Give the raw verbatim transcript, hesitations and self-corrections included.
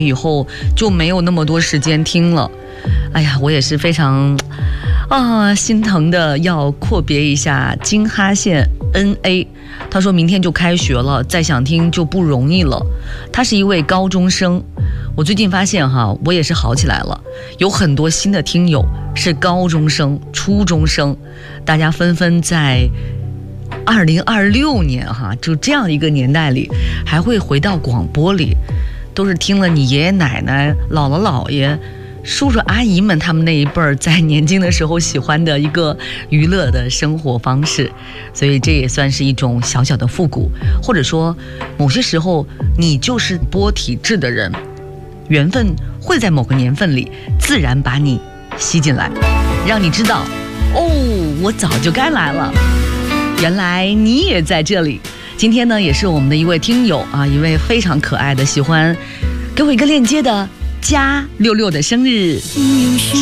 以后就没有那么多时间听了。哎呀，我也是非常啊心疼的，要阔别一下金哈县 N A。 他说明天就开学了，再想听就不容易了。他是一位高中生，我最近发现哈，我也是好起来了，有很多新的听友是高中生、初中生，大家纷纷在二零二六年哈，就这样一个年代里，还会回到广播里，都是听了你爷爷奶奶、姥姥姥爷、叔叔阿姨们他们那一辈儿在年轻的时候喜欢的一个娱乐的生活方式，所以这也算是一种小小的复古，或者说某些时候你就是播体质的人，缘分会在某个年份里自然把你吸进来，让你知道哦，我早就该来了，原来你也在这里。今天呢，也是我们的一位听友啊，一位非常可爱的，喜欢给我一个链接的加六六的生日。